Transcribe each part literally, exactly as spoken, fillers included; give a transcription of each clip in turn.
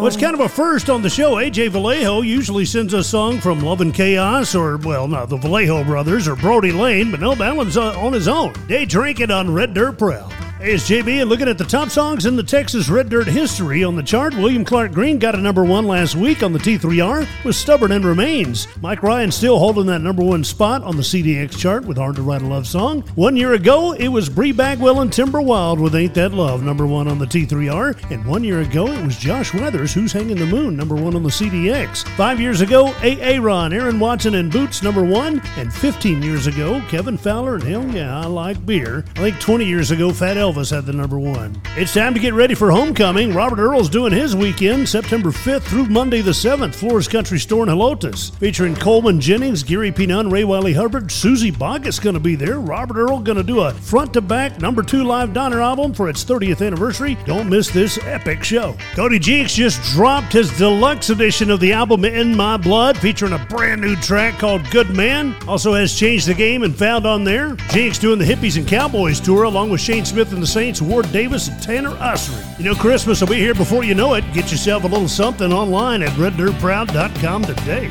Well, it's kind of a first on the show. A J Vallejo usually sends a song from Love and Chaos, or, well, not the Vallejo brothers, or Brody Lane, but no, that one's uh, on his own. Day Drinking on Red Dirt Proud. Hey, it's J B, and looking at the top songs in the Texas Red Dirt history on the chart, William Clark Green got a number one last week on the T three R with Stubborn and Remains. Mike Ryan still holding that number one spot on the C D X chart with Hard to Write a Love Song. One year ago, it was Bree Bagwell and Timber Wild with Ain't That Love, number one on the T three R. And one year ago, it was Josh Weathers, Who's Hanging the Moon, number one on the C D X. Five years ago, Aaron, Aaron Watson and Boots, number one. And fifteen years ago, Kevin Fowler and Hell Yeah, I Like Beer. I think twenty years ago, Fat Elvis had the number one. It's time to get ready for homecoming. Robert Earl's doing his weekend, September fifth through Monday the seventh, Flores Country Store in Helotes. Featuring Coleman Jennings, Gary Pinon, Ray Wiley Hubbard, Susie Boggett's going to be there. Robert Earl going to do a front-to-back number two live Donner album for its thirtieth anniversary. Don't miss this epic show. Cody Jinks just dropped his deluxe edition of the album In My Blood, featuring a brand new track called Good Man. Also has Changed the Game and Found on there. Jinks doing the Hippies and Cowboys tour along with Shane Smith and the Saints, Ward Davis, and Tanner Ussery. You know, Christmas will be here before you know it. Get yourself a little something online at red dirt proud dot com today.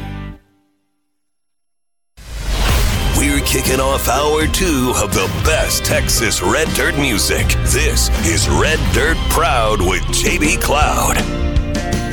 We're kicking off hour two of the best Texas Red Dirt music. This is Red Dirt Proud with J B Cloud.